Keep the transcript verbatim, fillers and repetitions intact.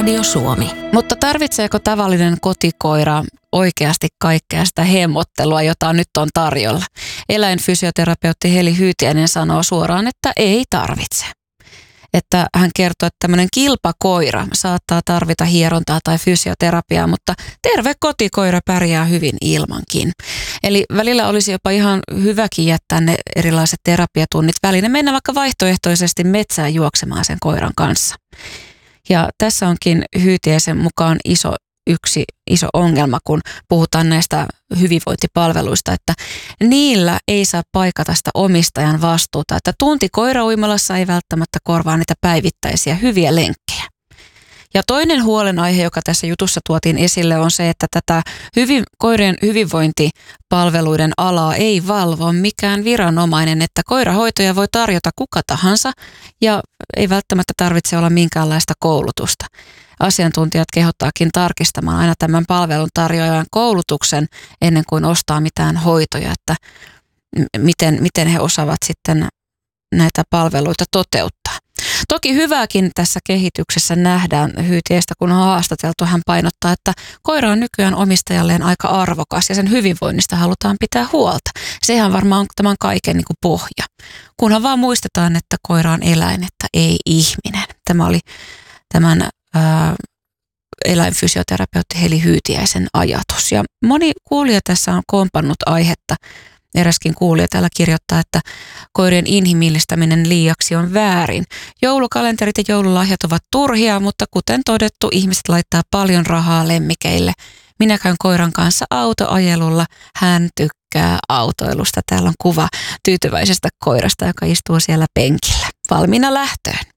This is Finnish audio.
Radio Suomi. Mutta tarvitseeko tavallinen kotikoira oikeasti kaikkea sitä hemmottelua, jota nyt on tarjolla? Eläinfysioterapeutti Heli Hyytiäinen sanoo suoraan, että ei tarvitse. Että hän kertoo, että tämmöinen kilpakoira saattaa tarvita hierontaa tai fysioterapiaa, mutta terve kotikoira pärjää hyvin ilmankin. Eli välillä olisi jopa ihan hyväkin jättää ne erilaiset terapiatunnit väliin ja mennä vaikka vaihtoehtoisesti metsään juoksemaan sen koiran kanssa. Ja tässä onkin Hyytiäisen mukaan iso yksi iso ongelma, kun puhutaan näistä hyvinvointipalveluista, että niillä ei saa paikata sitä omistajan vastuuta, että tunti koirauimalassa ei välttämättä korvaa niitä päivittäisiä hyviä lenkkejä. Ja toinen huolenaihe, joka tässä jutussa tuotiin esille, on se, että tätä hyvin, koirien hyvinvointipalveluiden alaa ei valvo mikään viranomainen, että koirahoitoja voi tarjota kuka tahansa ja ei välttämättä tarvitse olla minkäänlaista koulutusta. Asiantuntijat kehottaakin tarkistamaan aina tämän palvelun tarjoajan koulutuksen ennen kuin ostaa mitään hoitoja, että miten, miten he osaavat sitten näitä palveluita toteuttaa. Toki hyvääkin tässä kehityksessä nähdään. Hyytiäistä, kun on haastateltu, hän painottaa, että koira on nykyään omistajalleen aika arvokas ja sen hyvinvoinnista halutaan pitää huolta. Sehän varmaan on tämän kaiken niin kuin pohja. Kunhan vaan muistetaan, että koira on eläin, että ei ihminen. Tämä oli tämän ää, eläinfysioterapeutti Heli Hyytiäisen ajatus. Ja moni kuulija tässä on kompannut aihetta. Eräskin kuulija täällä kirjoittaa, että koirien inhimillistäminen liiaksi on väärin. Joulukalenterit ja joululahjat ovat turhia, mutta kuten todettu, ihmiset laittaa paljon rahaa lemmikeille. Minä käyn koiran kanssa autoajelulla. Hän tykkää autoilusta. Täällä on kuva tyytyväisestä koirasta, joka istuu siellä penkillä valmiina lähtöön.